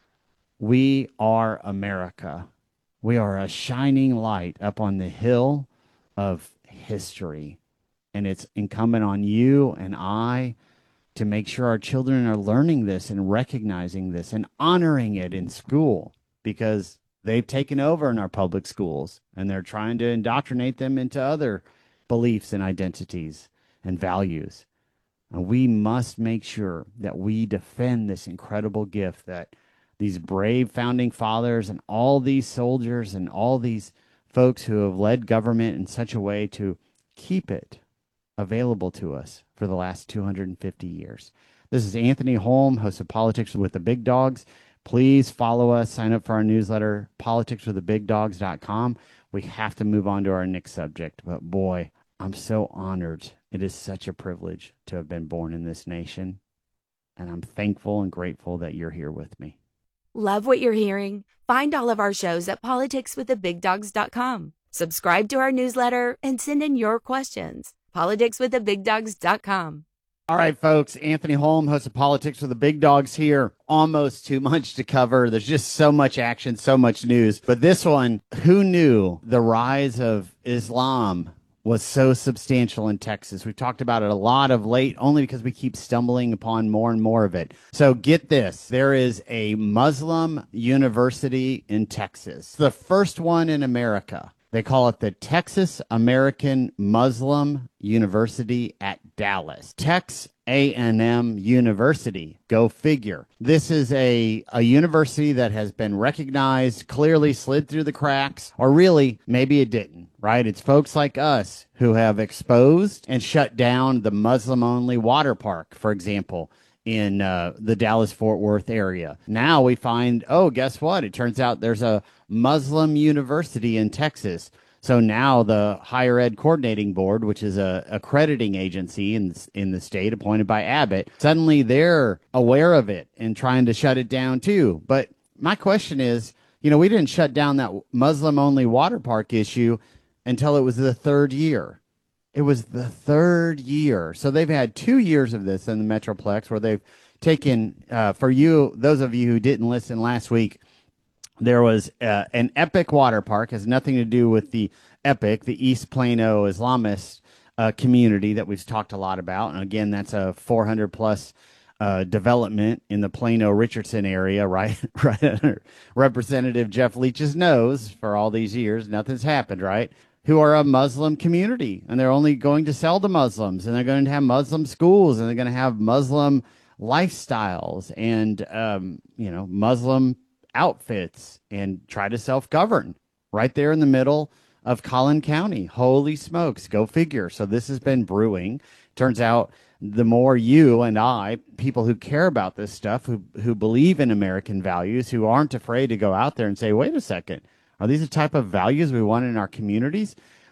We are America. We are a shining light up on the hill of history, and it's incumbent on you and I to make sure our children are learning this and recognizing this and honoring it in school, because they've taken over in our public schools, and they're trying to indoctrinate them into other beliefs and identities and values. And we must make sure that we defend this incredible gift that these brave founding fathers and all these soldiers and all these folks who have led government in such a way to keep it available to us for the last two hundred fifty years. This is Anthony Holm, host of Politics with the Big Dogs. Please follow us, sign up for our newsletter, politics with the big dogs dot com. We have to move on to our next subject, but boy, I'm so honored. It is such a privilege to have been born in this nation, and I'm thankful and grateful that you're here with me. Love what you're hearing? Find all of our shows at politics with the big dogs dot com. Subscribe to our newsletter and send in your questions. politics with the big dogs dot com. All right, folks, Anthony Holm, host of Politics with the Big Dogs here. Almost too much to cover. There's just so much action, so much news. But this one, who knew the rise of Islam was so substantial in Texas? We've talked about it a lot of late, only because we keep stumbling upon more and more of it. So get this. There is a Muslim university in Texas, the first one in America. They call it the Texas American Muslim University at Dallas. Tex A and M University. Go figure. This is a, a university that has been recognized, clearly slid through the cracks, or really, maybe it didn't, right? It's folks like us who have exposed and shut down the Muslim-only water park, for example, in uh, the Dallas-Fort Worth area. Now we find, oh, guess what? It turns out there's a Muslim university in Texas. So now the Higher Ed Coordinating Board, which is a accrediting agency in, in the state appointed by Abbott, suddenly they're aware of it and trying to shut it down too. But my question is, you know, we didn't shut down that Muslim-only water park issue until it was the third year. It was the third year. So they've had two years of this in the Metroplex where they've taken, uh, for you, those of you who didn't listen last week, there was uh, an Epic water park, has nothing to do with the Epic, the East Plano Islamist uh, community that we've talked a lot about. And again, that's a four hundred plus uh, development in the Plano Richardson area, right? right under Representative Jeff Leach's nose for all these years. Nothing's happened, right? Who are a Muslim community, and they're only going to sell to Muslims, and they're going to have Muslim schools, and they're going to have Muslim lifestyles and, um, you know, Muslim outfits, and try to self-govern right there in the middle of Collin County. Holy smokes, go figure. So this has been brewing. Turns out the more you and I, people who care about this stuff, who who believe in American values, who aren't afraid to go out there and say, wait a second, are these the type of values we want in our communities?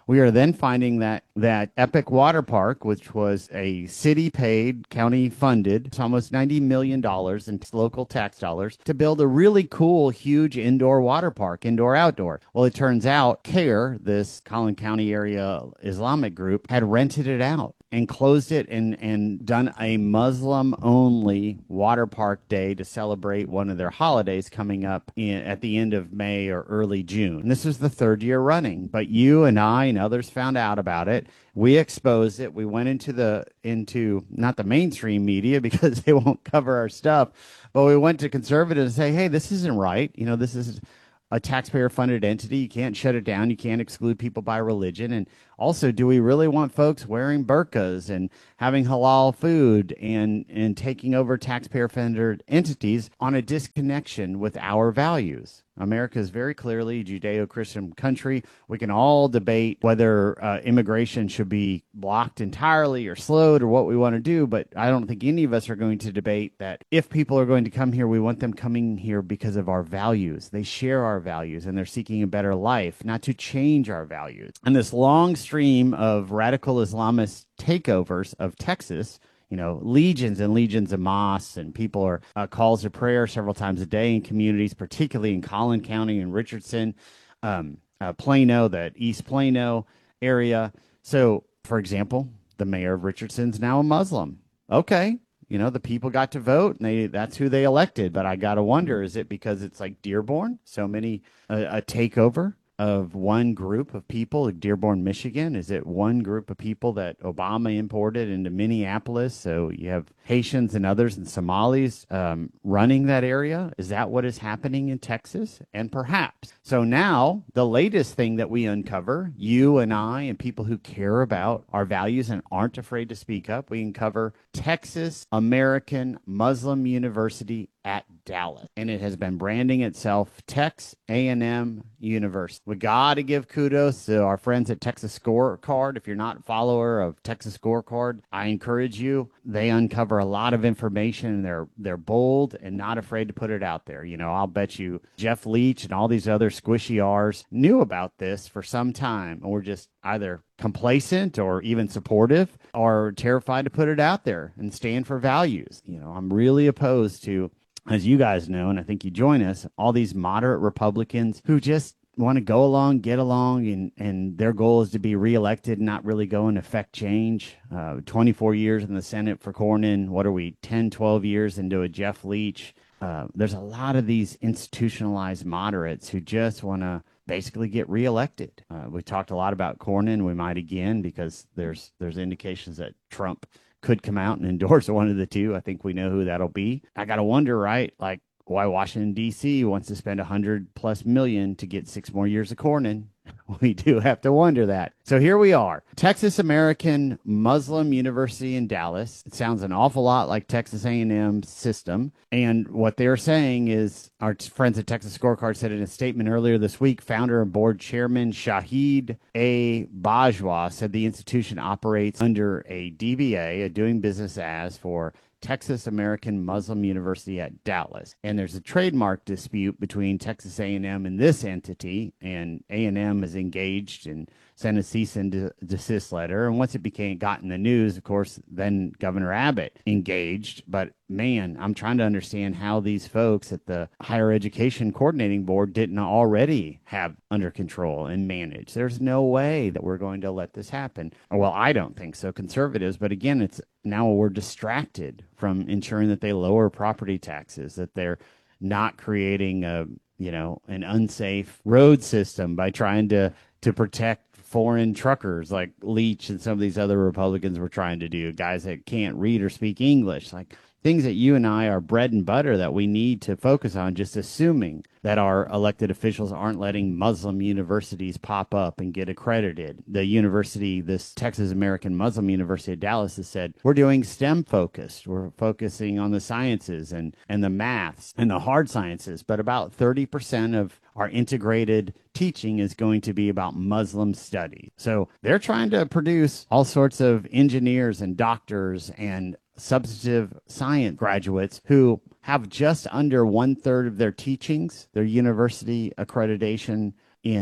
We are then finding that that Epic Water Park, which was a city-paid, county-funded, it's almost ninety million dollars in local tax dollars to build a really cool, huge indoor water park, indoor-outdoor. Well, it turns out CARE, this Collin County area Islamic group, had rented it out and closed it and, and done a Muslim-only water park day to celebrate one of their holidays coming up in, at the end of May or early June. And this is the third year running, but you and I and others found out about it. We exposed it. We went into the into not the mainstream media because they won't cover our stuff, but we went to conservatives and say, hey, this isn't right. You know, this is a taxpayer-funded entity. You can't shut it down. You can't exclude people by religion. And also, do we really want folks wearing burqas and having halal food and, and taking over taxpayer-funded entities on a disconnection with our values? America is very clearly a Judeo-Christian country. We can all debate whether uh, immigration should be blocked entirely or slowed or what we want to do, but I don't think any of us are going to debate that if people are going to come here, we want them coming here because of our values. They share our values, and they're seeking a better life, not to change our values. And this long stream of radical Islamist takeovers of Texas, you know, legions and legions of mosques, and people are uh, calls to prayer several times a day in communities, particularly in Collin County and Richardson, um, uh, Plano, the East Plano area. So, for example, the mayor of Richardson's now a Muslim. Okay, you know, the people got to vote, and they that's who they elected. But I got to wonder, is it because it's like Dearborn, so many uh, a takeover of one group of people, like Dearborn, Michigan? Is it one group of people that Obama imported into Minneapolis? So you have Haitians and others and Somalis um, running that area. Is that what is happening in Texas? And perhaps. So now the latest thing that we uncover, you and I and people who care about our values and aren't afraid to speak up, we uncover Texas American Muslim University at Dallas, and it has been branding itself Tex A and M University. We got to give kudos to our friends at Texas Scorecard. If you're not a follower of Texas Scorecard, I encourage you. They uncover a lot of information, and they're they're bold and not afraid to put it out there. You know, I'll bet you Jeff Leach and all these other squishy R's knew about this for some time, and we're just either complacent or even supportive or terrified to put it out there and stand for values. You know, I'm really opposed to, as you guys know, and I think you join us, all these moderate Republicans who just want to go along, get along, and, and their goal is to be reelected and not really go and affect change. Uh, twenty-four years in the Senate for Cornyn. What are we, ten, twelve years into a Jeff Leach? Uh, there's a lot of these institutionalized moderates who just want to basically get reelected. Uh, we talked a lot about Cornyn. We might again, because there's there's indications that Trump could come out and endorse one of the two. I think we know who that'll be. I got to wonder, right, like why Washington, D C wants to spend one hundred plus million to get six more years of Cornyn. We do have to wonder that. So here we are, Texas American Muslim University in Dallas. It sounds an awful lot like Texas A and M system. And what they're saying is, our friends at Texas Scorecard said in a statement earlier this week, founder and board chairman Shahid A. Bajwa said the institution operates under a D B A, a doing business as, for Texas American Muslim University at Dallas. And there's a trademark dispute between Texas A and M and this entity, and A and M is engaged and sent a cease and desist letter. And once it became got in the news, of course, then Governor Abbott engaged. But man, I'm trying to understand how these folks at the Higher Education Coordinating Board didn't already have under control and manage. There's no way that we're going to let this happen. Well, I don't think so, conservatives. But again, it's now we're distracted from ensuring that they lower property taxes, that they're not creating a, you know, an unsafe road system by trying to, to protect foreign truckers like Leach and some of these other Republicans were trying to do, guys that can't read or speak English, like things that you and I are bread and butter that we need to focus on, just assuming that our elected officials aren't letting Muslim universities pop up and get accredited. The university, this Texas American Muslim University of Dallas, has said, we're doing STEM focused. We're focusing on the sciences and, and the maths and the hard sciences, but about thirty percent of our integrated teaching is going to be about Muslim studies. So they're trying to produce all sorts of engineers and doctors and substantive science graduates who have just under one third of their teachings, their university accreditation in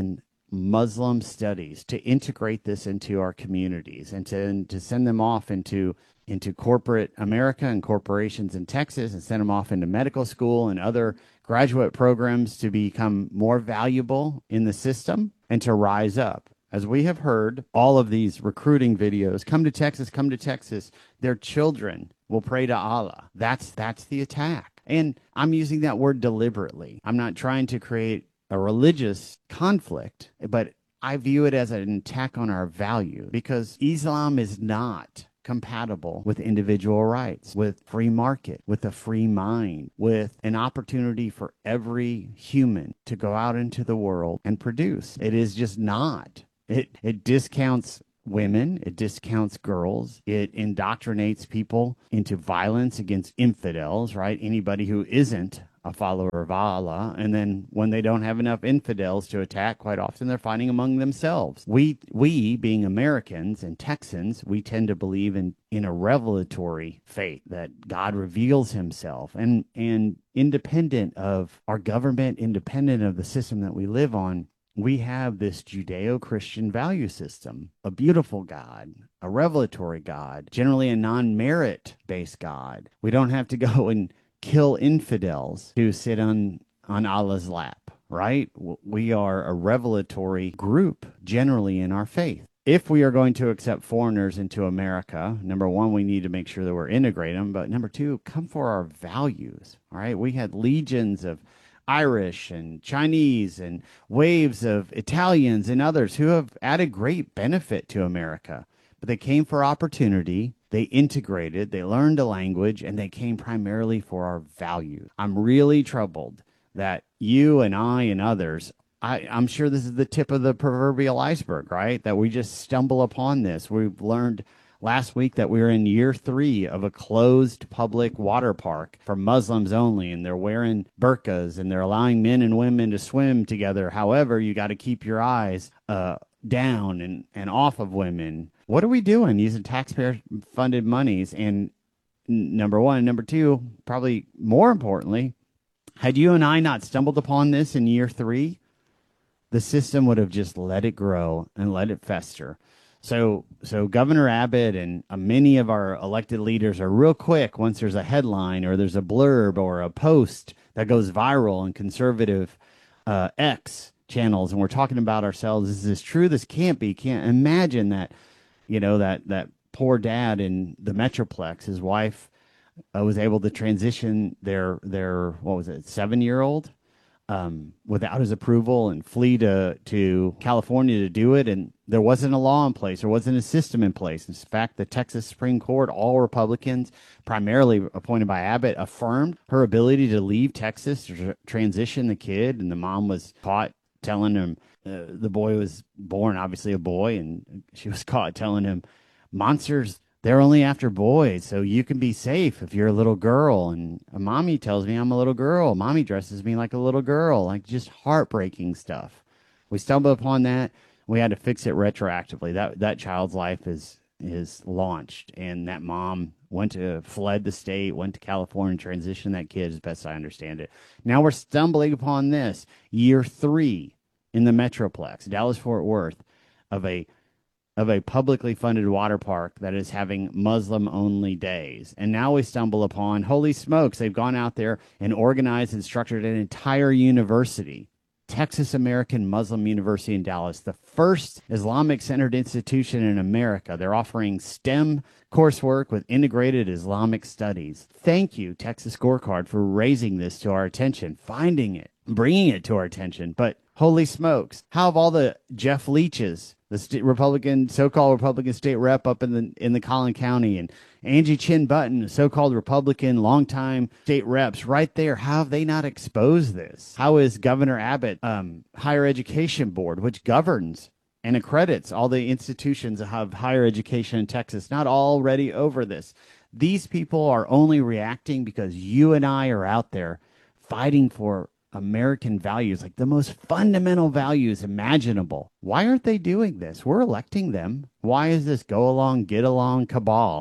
Muslim studies, to integrate this into our communities and to, and to send them off into into corporate America and corporations in Texas and send them off into medical school and other graduate programs to become more valuable in the system and to rise up. As we have heard, all of these recruiting videos, come to Texas, come to Texas, their children will pray to Allah. That's that's the attack. And I'm using that word deliberately. I'm not trying to create a religious conflict, but I view it as an attack on our value, because Islam is not compatible with individual rights, with free market, with a free mind, with an opportunity for every human to go out into the world and produce. It is just not. It it discounts women, it discounts girls, it indoctrinates people into violence against infidels, right? Anybody who isn't a follower of Allah. And then when they don't have enough infidels to attack, quite often they're fighting among themselves. We, we being Americans and Texans, we tend to believe in, in a revelatory faith that God reveals himself, and, and independent of our government, independent of the system that we live on, we have this Judeo-Christian value system, a beautiful God, a revelatory God, generally a non-merit-based God. We don't have to go and kill infidels to sit on, on Allah's lap, right? We are a revelatory group generally in our faith. If we are going to accept foreigners into America, number one, we need to make sure that we're integrating them. But number two, come for our values, all right? We had legions of Irish and Chinese and waves of Italians and others who have added great benefit to America. But they came for opportunity, they integrated, they learned a language, and they came primarily for our values. I'm really troubled that you and I and others, I, I'm sure this is the tip of the proverbial iceberg, right? That we just stumble upon this. We've learned last week that we were in year three of a closed public water park for Muslims only, and they're wearing burqas, and they're allowing men and women to swim together. However, you got to keep your eyes uh, down and, and off of women. What are we doing using taxpayer-funded monies? And number one. Number two, probably more importantly, had you and I not stumbled upon this in year three, the system would have just let it grow and let it fester. So so Governor Abbott and uh, many of our elected leaders are real quick once there's a headline or there's a blurb or a post that goes viral in conservative uh, X channels, and we're talking about ourselves. Is this true? This can't be. Can't imagine that. You know, that, that poor dad in the Metroplex, his wife uh, was able to transition their, their what was it, seven-year-old um, without his approval and flee to, to California to do it. And there wasn't a law in place. There wasn't a system in place. In fact, the Texas Supreme Court, all Republicans, primarily appointed by Abbott, affirmed her ability to leave Texas to tr- transition the kid. And the mom was caught telling him, Uh, the boy was born, obviously a boy, and she was caught telling him, monsters, they're only after boys, so you can be safe if you're a little girl. And a mommy tells me I'm a little girl. Mommy dresses me like a little girl, like just heartbreaking stuff. We stumbled upon that. We had to fix it retroactively. That that child's life is is launched, and that mom went to fled the state, went to California, transitioned that kid, as best I understand it. Now we're stumbling upon this year three in the Metroplex, Dallas-Fort Worth, of a of a publicly funded water park that is having Muslim-only days. And now we stumble upon, holy smokes, they've gone out there and organized and structured an entire university, Texas American Muslim University in Dallas, the first Islamic-centered institution in America. They're offering STEM coursework with integrated Islamic studies. Thank you, Texas Scorecard, for raising this to our attention, finding it, bringing it to our attention. But holy smokes, how have all the Jeff Leaches, the st- Republican, so-called Republican state rep up in the in the Collin County, and Angie Chin Button, so-called Republican longtime state reps right there, how have they not exposed this? How is Governor Abbott, um, Higher Education Board, which governs and accredits all the institutions that have higher education in Texas, not already over this? These people are only reacting because you and I are out there fighting for American values, like the most fundamental values imaginable. Why aren't they doing this? We're electing them. Why is this go along, get along cabal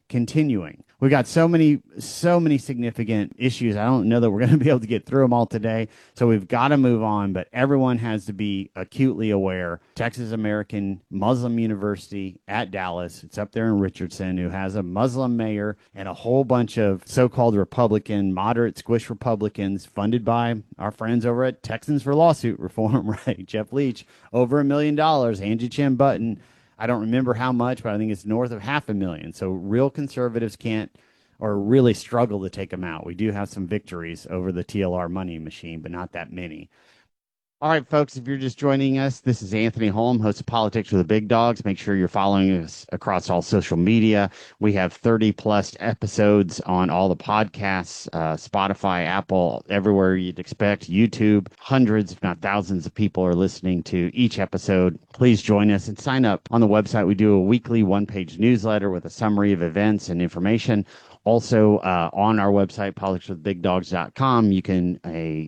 continuing. We've got so many, so many significant issues. I don't know that we're going to be able to get through them all today. So we've got to move on, but everyone has to be acutely aware. Texas American Muslim University at Dallas, it's up there in Richardson, who has a Muslim mayor and a whole bunch of so-called Republican, moderate squish Republicans funded by our friends over at Texans for Lawsuit Reform, right? Jeff Leach, over a million dollars. Angie Chin Button, I don't remember how much, but I think it's north of half a million. So real conservatives can't or really struggle to take them out. We do have some victories over the T L R money machine, but not that many. All right, folks, if you're just joining us, this is Anthony Holm, host of Politics with the Big Dogs. Make sure you're following us across all social media. We have thirty plus episodes on all the podcasts, uh, Spotify, Apple, everywhere you'd expect, YouTube. Hundreds, if not thousands of people are listening to each episode. Please join us and sign up on the website. We do a weekly one-page newsletter with a summary of events and information. Also, uh, on our website, politics with big dogs dot com, you can uh,